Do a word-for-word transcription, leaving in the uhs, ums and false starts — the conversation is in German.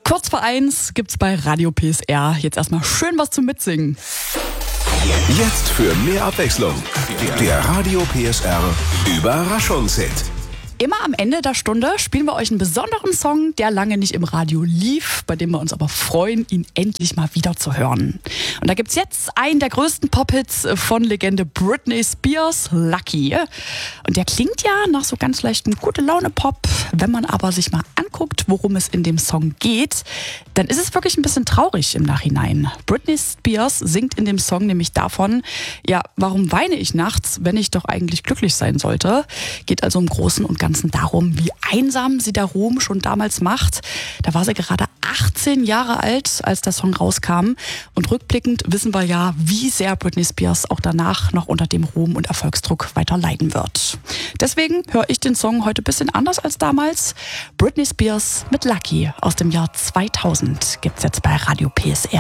Kurz vor eins gibt's bei Radio P S R jetzt erstmal schön was zum Mitsingen. Jetzt für mehr Abwechslung. Der Radio P S R Überraschungshit. Immer am Ende der Stunde spielen wir euch einen besonderen Song, der lange nicht im Radio lief, bei dem wir uns aber freuen, ihn endlich mal wieder zu hören. Und da gibt's jetzt einen der größten Pop-Hits von Legende Britney Spears, Lucky. Und der klingt ja nach so ganz leichtem Gute-Laune-Pop. Wenn man aber sich mal anguckt, worum es in dem Song geht, dann ist es wirklich ein bisschen traurig im Nachhinein. Britney Spears singt in dem Song nämlich davon, ja, warum weine ich nachts, wenn ich doch eigentlich glücklich sein sollte? Geht also im Großen und Ganzen darum, wie einsam sie der Ruhm schon damals macht. Da war sie gerade achtzehn Jahre alt, als der Song rauskam. Und rückblickend wissen wir ja, wie sehr Britney Spears auch danach noch unter dem Ruhm und Erfolgsdruck weiter leiden wird. Deswegen höre ich den Song heute ein bisschen anders als damals. Britney Spears mit Lucky aus dem Jahr zweitausend gibt's jetzt bei Radio P S R.